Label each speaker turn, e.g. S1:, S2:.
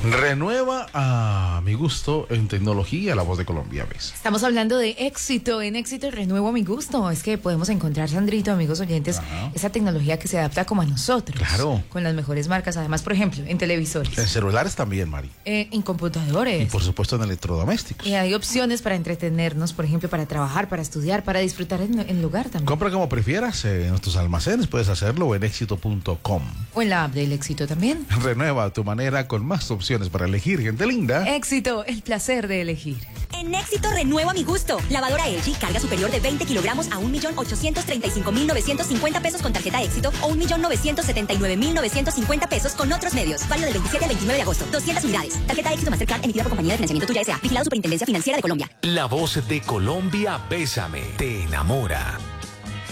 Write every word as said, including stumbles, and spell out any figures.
S1: Renueva a mi gusto en tecnología La Voz de Colombia, ¿ves?
S2: Estamos hablando de éxito, en éxito renuevo a mi gusto. Es que podemos encontrar, Sandrito, amigos oyentes, Ajá. esa tecnología que se adapta como a nosotros.
S1: Claro.
S2: Con las mejores marcas, además, por ejemplo, en televisores.
S1: En celulares también, Mari.
S2: Eh, en computadores.
S1: Y por supuesto en electrodomésticos.
S2: Y hay opciones para entretenernos, por ejemplo, para trabajar, para estudiar, para disfrutar en el lugar también.
S1: Compra como prefieras eh, en nuestros almacenes, puedes hacerlo en éxito punto com.
S2: O en la app del Éxito también.
S1: Renueva tu manera con más opciones para elegir, gente linda.
S2: Éxito, el placer de elegir.
S3: En Éxito renuevo a mi gusto. Lavadora L G, carga superior de veinte kilogramos a un millón ochocientos treinta y cinco mil novecientos cincuenta pesos con tarjeta Éxito o un millón novecientos setenta y nueve mil novecientos cincuenta pesos con otros medios. Válido del veintisiete al veintinueve de agosto. doscientas unidades. Tarjeta Éxito Mastercard emitida por Compañía de Financiamiento Tuya S A. Vigilado Superintendencia Financiera de Colombia.
S4: La Voz de Colombia, Bésame, te enamora.